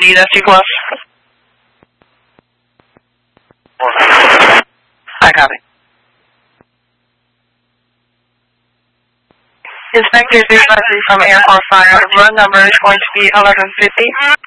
D, that's you close. I copy. Inspector 053 from Air Force Fire, run number is going to be 1150.